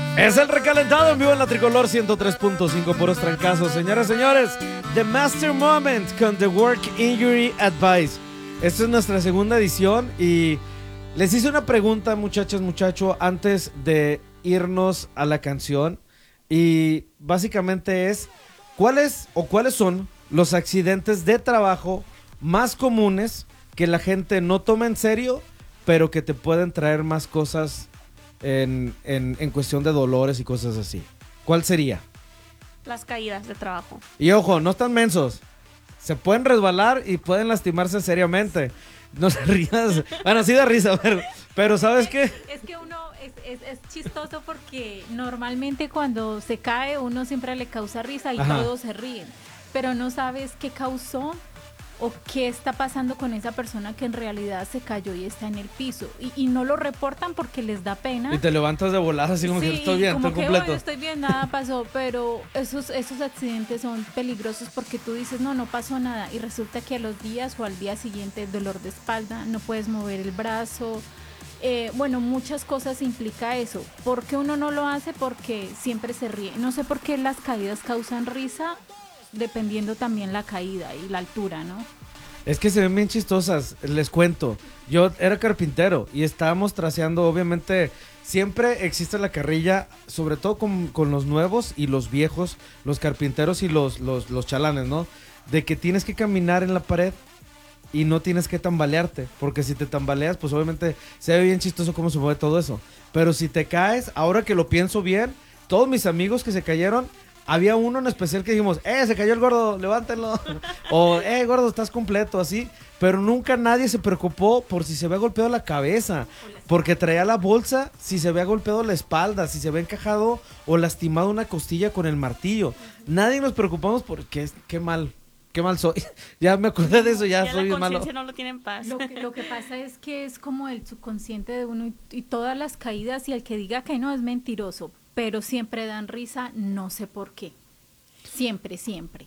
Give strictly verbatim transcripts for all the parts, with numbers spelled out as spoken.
Es el recalentado en vivo en la Tricolor ciento tres punto cinco, puros trancazos. Señoras y señores, The Master Moment con The Work Injury Advice. Esta es nuestra segunda edición y les hice una pregunta, muchachas, muchachos, antes de irnos a la canción. Y básicamente es, ¿cuáles o cuáles son los accidentes de trabajo más comunes que la gente no toma en serio, pero que te pueden traer más cosas en, en, en cuestión de dolores y cosas así? ¿Cuál sería? Las caídas de trabajo. Y ojo, no están mensos. Se pueden resbalar y pueden lastimarse seriamente. No se rías. Bueno, sí da risa, pero, pero ¿sabes qué? Es que uno es, es, es chistoso porque normalmente cuando se cae uno siempre le causa risa y Ajá. todos se ríen. Pero no sabes qué causó o qué está pasando con esa persona que en realidad se cayó y está en el piso. Y, y no lo reportan porque les da pena. Y te levantas de volada así como Sí, que estoy bien, como estoy que, completo. bueno, estoy bien, nada pasó, pero esos, esos accidentes son peligrosos porque tú dices, no, no pasó nada, y resulta que a los días o al día siguiente dolor de espalda, no puedes mover el brazo, eh, bueno, muchas cosas implica eso. ¿Por qué uno no lo hace? Porque siempre se ríe. No sé por qué las caídas causan risa, dependiendo también la caída y la altura, ¿no? Es que se ven bien chistosas, les cuento. Yo era carpintero y estábamos traseando, obviamente, siempre existe la carrilla, sobre todo con, con los nuevos y los viejos, los carpinteros y los, los, los chalanes, ¿no? De que tienes que caminar en la pared y no tienes que tambalearte, porque si te tambaleas, pues obviamente se ve bien chistoso cómo se mueve todo eso. Pero si te caes, ahora que lo pienso bien, todos mis amigos que se cayeron, había uno en especial que dijimos, eh, se cayó el gordo, levántenlo. O, eh, gordo, estás completo, así. Pero nunca nadie se preocupó por si se había golpeado la cabeza. Porque traía la bolsa, si se había golpeado la espalda, si se había encajado o lastimado una costilla con el martillo. Nadie nos preocupamos porque, qué mal, qué mal soy. Ya me acordé de eso, ya, Ya soy la bien malo. conciencia no lo tiene en paz. Lo que, lo que pasa es que es como el subconsciente de uno y, y todas las caídas, y el que diga que no es mentiroso, pero siempre dan risa, no sé por qué. Siempre, siempre.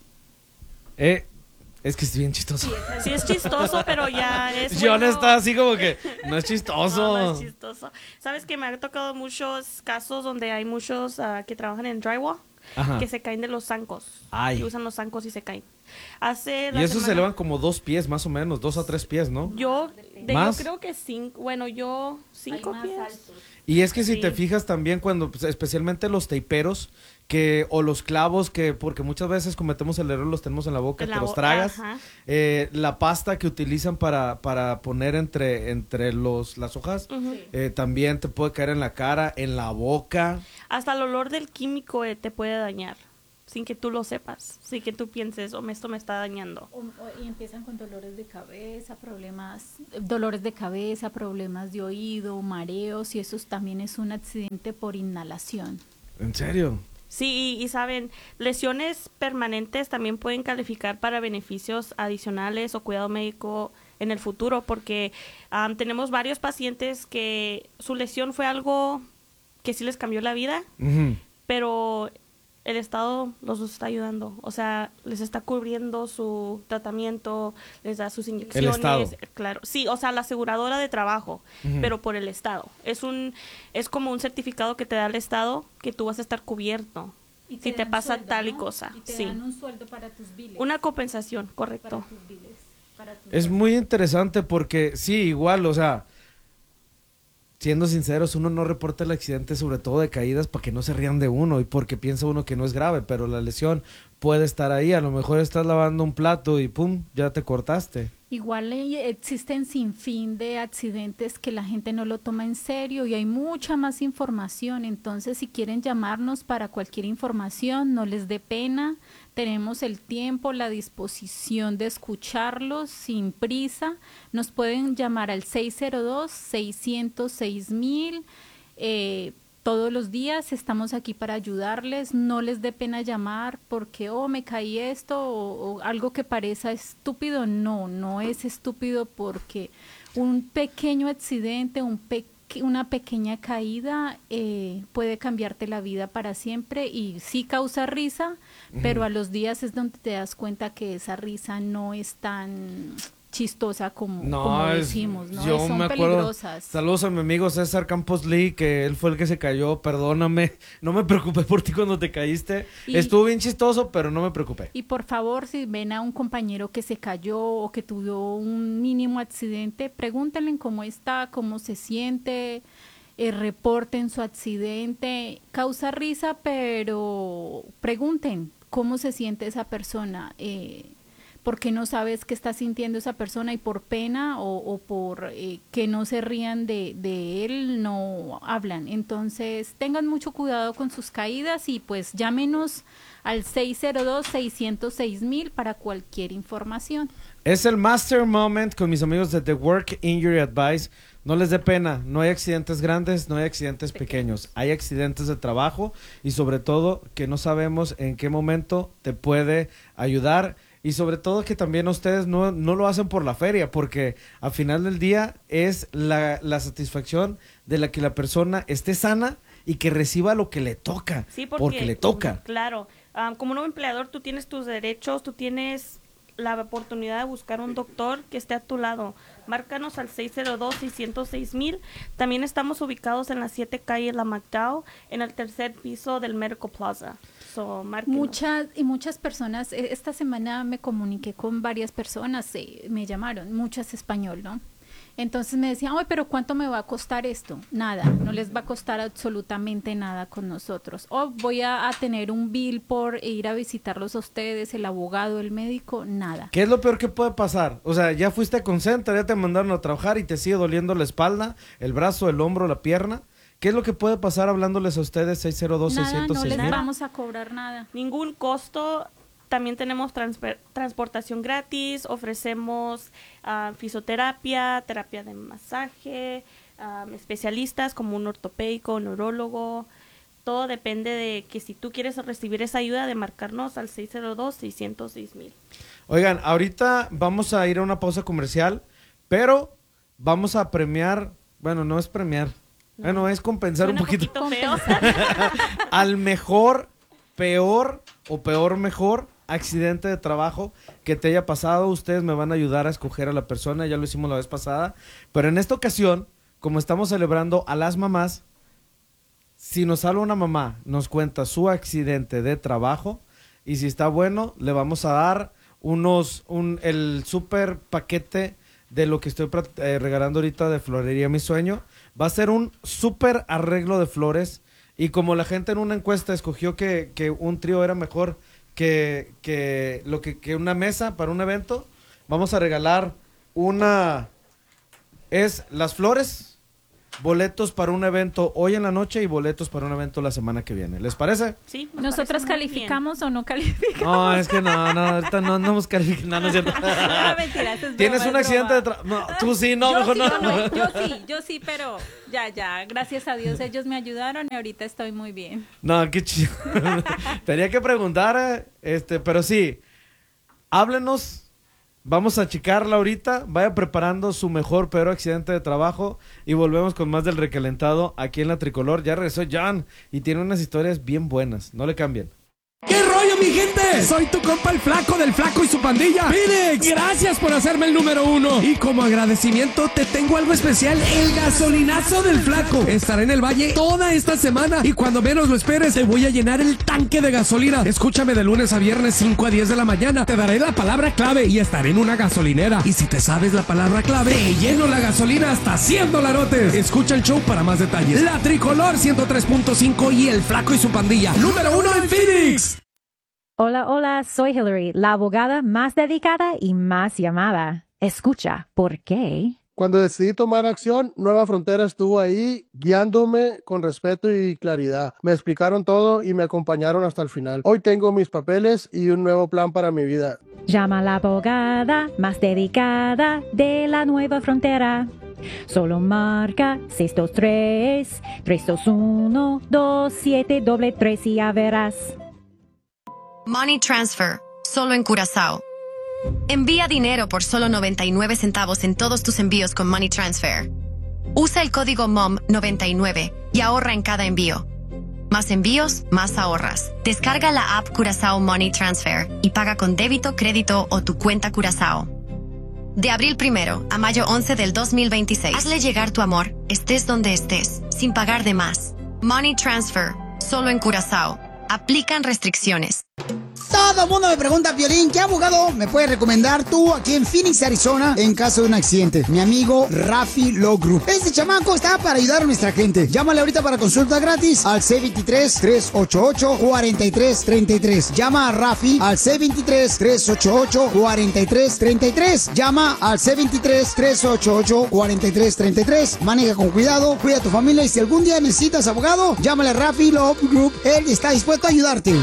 Eh, es que es bien chistoso. Sí es chistoso, pero ya es John bueno. está así como que, no es chistoso. No, no es chistoso. Sabes que me ha tocado muchos casos donde hay muchos uh, que trabajan en drywall, Ajá. que se caen de los zancos. Ay. Y usan los zancos y se caen. Hace la Y esos se semana- elevan como dos pies, más o menos, dos a tres pies, ¿no? Yo, de, ¿Más? yo creo que cinco, bueno, yo cinco Hay más pies. altos. Y es que si Sí. te fijas también cuando, pues, especialmente los teiperos, que, o los clavos, que porque muchas veces cometemos el error, los tenemos en la boca, En te la los bo- tragas. ajá. Eh, la pasta que utilizan para, para poner entre, entre los, las hojas, Ujú. eh, también te puede caer en la cara, en la boca. Hasta el olor del químico eh, te puede dañar, sin que tú lo sepas, sin que tú pienses, oh, esto me está dañando. O- o- y empiezan con dolores de cabeza, problemas, dolores de cabeza, problemas de oído, mareos, y eso también es un accidente por inhalación. ¿En serio? Sí, y, y saben, lesiones permanentes también pueden calificar para beneficios adicionales o cuidado médico en el futuro, porque um, tenemos varios pacientes que su lesión fue algo que sí les cambió la vida, Ujú. pero el Estado los está ayudando, o sea, les está cubriendo su tratamiento, les da sus inyecciones. Estado. Claro, sí, o sea, la aseguradora de trabajo, Ujú. pero por el Estado. Es un, es como un certificado que te da el Estado que tú vas a estar cubierto Y si te dan pasa sueldo, tal y ¿no? cosa. Y te Sí, dan un sueldo para tus biles. una compensación, para correcto. tus biles. Para tus Es muy interesante porque sí, igual, o sea, siendo sinceros, uno no reporta el accidente, sobre todo de caídas, para que no se rían de uno y porque piensa uno que no es grave, pero la lesión puede estar ahí. A lo mejor estás lavando un plato y pum, ya te cortaste. Igual eh, existen sin fin de accidentes que la gente no lo toma en serio y hay mucha más información. Entonces, si quieren llamarnos para cualquier información, no les dé pena. Tenemos el tiempo, la disposición de escucharlos sin prisa. Nos pueden llamar al seis cero dos, seis cero seis mil. Eh, todos los días estamos aquí para ayudarles. No les dé pena llamar porque, oh, me caí esto o, o algo que parezca estúpido. No, no es estúpido porque un pequeño accidente, un pe- una pequeña caída eh, puede cambiarte la vida para siempre y sí causa risa, pero a los días es donde te das cuenta que esa risa no es tan chistosa como, No, como es- decimos, ¿no? yo Son me acuerdo. peligrosas. Saludos a mi amigo César Campos Lee, que él fue el que se cayó. Perdóname, no me preocupé por ti cuando te caíste. Y- Estuvo bien chistoso, pero no me preocupé. Y por favor, si ven a un compañero que se cayó o que tuvo un mínimo accidente, pregúntenle cómo está, cómo se siente, eh, reporten su accidente. Causa risa, pero pregunten cómo se siente esa persona, eh, porque no sabes qué está sintiendo esa persona y por pena o, o por eh, que no se rían de, de él, no hablan. Entonces, tengan mucho cuidado con sus caídas y pues llámenos al seis cero dos, seis cero seis mil para cualquier información. Es el Master Moment con mis amigos de The Work Injury Advice. No les dé pena, no hay accidentes grandes, no hay accidentes pequeños. Hay accidentes de trabajo y sobre todo que no sabemos en qué momento te puede ayudar. Y sobre todo que también ustedes no, no lo hacen por la feria, porque al final del día es la, la satisfacción de la que la persona esté sana y que reciba lo que le toca, Sí, porque, porque le toca. Claro, ah, como nuevo empleador tú tienes tus derechos, tú tienes la oportunidad de buscar un doctor que esté a tu lado. Márcanos al seis cero dos, seis cero seis mil. También estamos ubicados en las siete calles La McDowell, en el tercer piso del Medical Plaza. So, márquenos. Muchas y muchas personas, eh, esta semana me comuniqué con varias personas, eh, me llamaron, muchas español, ¿no? Entonces me decían, oye, pero ¿cuánto me va a costar esto? Nada, no les va a costar absolutamente nada con nosotros. O voy a, a tener un bill por ir a visitarlos a ustedes, el abogado, el médico, nada. ¿Qué es lo peor que puede pasar? O sea, ya fuiste con Center, ya te mandaron a trabajar y te sigue doliendo la espalda, el brazo, el hombro, la pierna. ¿Qué es lo que puede pasar hablándoles a ustedes seis cero dos, seis Nada, cero no seis les mil? vamos a cobrar nada. Ningún costo. También tenemos transfer- transportación gratis, ofrecemos ah, fisioterapia, terapia de masaje, ah, especialistas como un ortopédico, neurólogo. Todo depende de que si tú quieres recibir esa ayuda, de marcarnos al seis cero dos, seis cero seis mil. Oigan, ahorita vamos a ir a una pausa comercial, pero vamos a premiar, bueno, no es premiar, No. bueno, es compensar Suena un poquito feo. al mejor, peor o peor mejor accidente de trabajo que te haya pasado. Ustedes me van a ayudar a escoger a la persona, ya lo hicimos la vez pasada, pero en esta ocasión, como estamos celebrando a las mamás, si nos habla una mamá, nos cuenta su accidente de trabajo y si está bueno, le vamos a dar unos, un, el super paquete de lo que estoy eh, regalando ahorita de Florería Mi Sueño. Va a ser un super arreglo de flores y como la gente en una encuesta escogió que, que un trío era mejor que, que, lo que, que una mesa para un evento, vamos a regalar una, es las flores, boletos para un evento hoy en la noche y boletos para un evento la semana que viene. ¿Les parece? Sí, me ¿Nosotras parece muy bien. calificamos o no calificamos? No, es que no, no, ahorita no andamos calificando, no es cierto. Ah, mentira, eso es ¿Tienes broma, un es accidente de broma. trabajo? No, tú sí, no, yo mejor sí, no. no, yo sí, yo sí, pero ya, ya, gracias a Dios ellos me ayudaron y ahorita estoy muy bien. No, qué chido. Tenía que preguntar, eh, este, pero sí, háblenos. Vamos a checarla ahorita. Vaya preparando su mejor, peor accidente de trabajo. Y volvemos con más del recalentado aquí en La Tricolor. Ya regresó John y tiene unas historias bien buenas. No le cambien. ¿Qué rollo, mi gente? Soy tu compa el Flaco del Flaco y su pandilla, Phoenix. Gracias por hacerme el número uno. Y como agradecimiento te tengo algo especial, el gasolinazo del Flaco. Estaré en el Valle toda esta semana y cuando menos lo esperes te voy a llenar el tanque de gasolina. Escúchame de lunes a viernes cinco a diez de la mañana. Te daré la palabra clave y estaré en una gasolinera. Y si te sabes la palabra clave, te lleno la gasolina hasta cien dolarotes. Escucha el show para más detalles. La Tricolor ciento tres punto cinco y el Flaco y su pandilla, número uno en Phoenix. Hola, hola, soy Hillary, la abogada más dedicada y más llamada. Escucha, ¿por qué? Cuando decidí tomar acción, Nueva Frontera estuvo ahí guiándome con respeto y claridad. Me explicaron todo y me acompañaron hasta el final. Hoy tengo mis papeles y un nuevo plan para mi vida. Llama a la abogada más dedicada de la Nueva Frontera. Solo marca seis dos tres, tres dos uno, dos siete tres tres y ya verás. Money Transfer, solo en Curazao. Envía dinero por solo noventa y nueve centavos en todos tus envíos con Money Transfer. Usa el código M O M noventa y nueve y ahorra en cada envío. Más envíos, más ahorras. Descarga la app Curazao Money Transfer y paga con débito, crédito o tu cuenta Curazao. De abril primero a mayo once del dos mil veintiséis, hazle llegar tu amor, estés donde estés, sin pagar de más. Money Transfer, solo en Curazao. Aplican restricciones. Todo el mundo me pregunta, Piolín, ¿qué abogado me puedes recomendar tú aquí en Phoenix, Arizona, en caso de un accidente? Mi amigo Rafi Law Group. Este chamaco está para ayudar a nuestra gente. Llámale ahorita para consulta gratis al C veintitrés, tres ochenta y ocho, cuarenta y tres treinta y tres. Llama a Rafi al C veintitrés, tres ochenta y ocho, cuarenta y tres treinta y tres. Llama al C veintitrés, tres ochenta y ocho, cuarenta y tres treinta y tres. Maneja con cuidado, cuida a tu familia y si algún día necesitas abogado, llámale a Rafi Law Group. Él está dispuesto a ayudarte.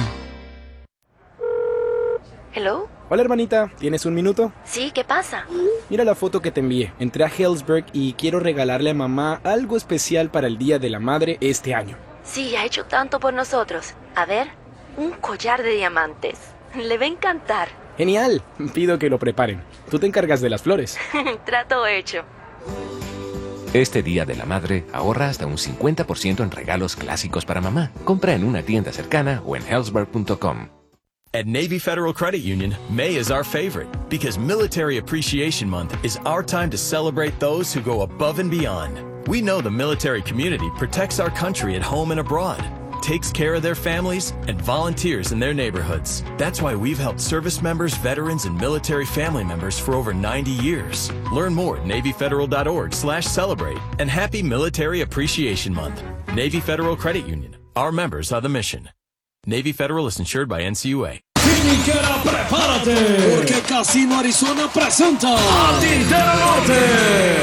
¿Hello? Hola, hermanita, ¿tienes un minuto? Sí, ¿qué pasa? Mira la foto que te envié. Entré a Hellsberg y quiero regalarle a mamá algo especial para el Día de la Madre este año. Sí, ha hecho tanto por nosotros. A ver, un collar de diamantes. Le va a encantar. ¡Genial! Pido que lo preparen. Tú te encargas de las flores. Trato hecho. Este Día de la Madre, ahorra hasta un cincuenta por ciento en regalos clásicos para mamá. Compra en una tienda cercana o en hellsberg punto com. At Navy Federal Credit Union, May is our favorite because Military Appreciation Month is our time to celebrate those who go above and beyond. We know the military community protects our country at home and abroad, takes care of their families, and volunteers in their neighborhoods. That's why we've helped service members, veterans, and military family members for over ninety years. Learn more at navy federal dot org slash celebrate. And happy Military Appreciation Month. Navy Federal Credit Union. Our members are the mission. Navy Federal is insured by N C U A. Tiniquera, prepárate, porque Casino Arizona presenta a Tintero Norte.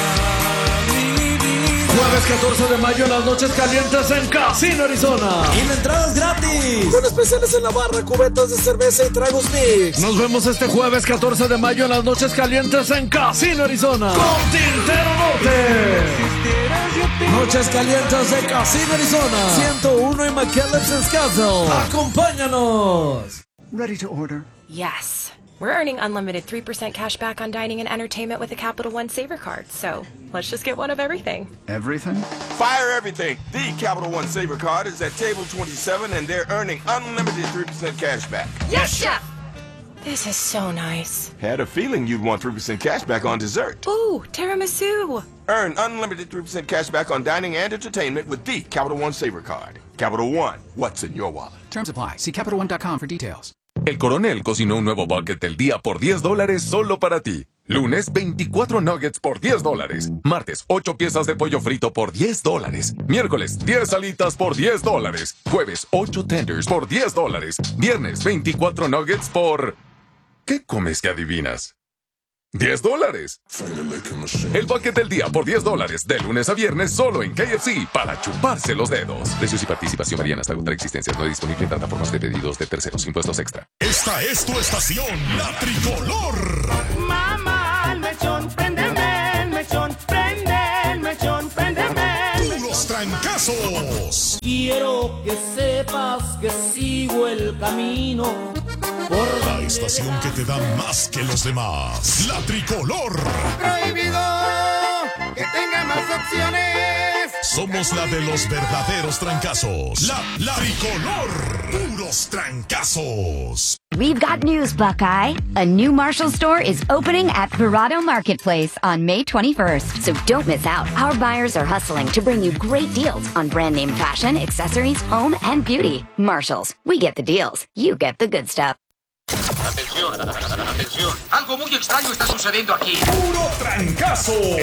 Jueves catorce de mayo en las noches calientes en Casino Arizona. Y la entrada es gratis. Con especiales en la barra, cubetas de cerveza y tragos mix. Nos vemos este jueves catorce de mayo en las noches calientes en Casino Arizona. Con Tintero Norte. Noches calientes de Casino Arizona. ciento uno en McKellar Wisconsin. Acompáñanos. Ready to order? Yes. We're earning unlimited three percent cash back on dining and entertainment with a Capital One Saver card, so let's just get one of everything. Everything? Fire everything. The Capital One Saver card is at table twenty-seven and they're earning unlimited three percent cash back. Yes, Chef! This is so nice. Had a feeling you'd want three percent cash back on dessert. Ooh, tiramisu. Earn unlimited three percent cash back on dining and entertainment with the Capital One Saver card. Capital One, what's in your wallet? Terms apply. See Capital One dot com for details. El Coronel cocinó un nuevo bucket del día por diez dólares solo para ti. Lunes, veinticuatro nuggets por diez dólares. Martes, ocho piezas de pollo frito por diez dólares. Miércoles, diez alitas por diez dólares. Jueves, ocho tenders por diez dólares. Viernes, veinticuatro nuggets por... ¿Qué comes que adivinas? diez dólares. El bucket del día por diez dólares. De lunes a viernes solo en K F C para chuparse los dedos. Precios y participación varían hasta agotar existencias. No disponible en plataformas de pedidos de terceros. Impuestos extra. Esta es tu estación, la tricolor. Mamá, el mechón, préndeme, el mechón, prende, el mechón, préndeme. Puros trancazos. Quiero que sepas que sigo el camino. Por la estación que te da más que los demás. La tricolor. Prohibido que tenga más opciones. Somos la de los verdaderos trancazos. La, la tricolor. Puros trancazos. We've got news, Buckeye. A new Marshall store is opening at Verrado Marketplace on May twenty-first. So don't miss out. Our buyers are hustling to bring you great deals on brand name fashion, accessories, home, and beauty. Marshalls. We get the deals. You get the good stuff. Atención, atención. Algo muy extraño está sucediendo aquí. Puro trancazo.